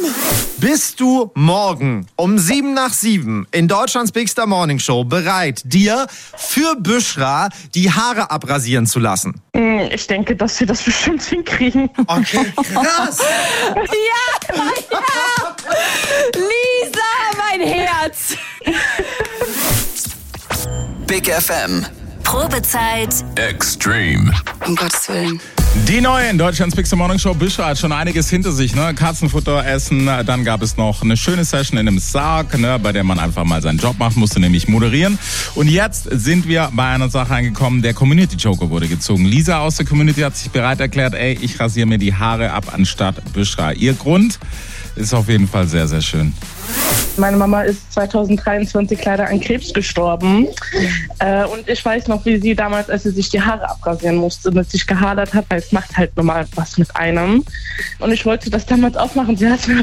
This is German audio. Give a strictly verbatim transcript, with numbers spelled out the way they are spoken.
Bist du morgen um sieben nach sieben in Deutschlands Big Star Morning Show bereit, dir für Büschra die Haare abrasieren zu lassen? Ich denke, dass wir das bestimmt hinkriegen. Okay, krass. Ja, ja. Lisa, mein Herz. Big F M. Probezeit. Extreme. Um Gottes Willen. Die neue in Deutschlands Big Star Morning Show. Büschra hat schon einiges hinter sich, ne? Katzenfutter essen, dann gab es noch eine schöne Session in einem Sarg, ne? Bei der man einfach mal seinen Job macht, musste nämlich moderieren. Und jetzt sind wir bei einer Sache angekommen, der Community Joker wurde gezogen. Lisa aus der Community hat sich bereit erklärt, ey, ich rasiere mir die Haare ab anstatt Büschra. Ihr Grund ist auf jeden Fall sehr, sehr schön. Meine Mama ist zwanzig dreiundzwanzig leider an Krebs gestorben. Äh, und ich weiß noch, wie sie damals, als sie sich die Haare abrasieren musste, mit sich gehadert hat, weil es macht halt normal was mit einem. Und ich wollte das damals auch machen. Sie hat es mir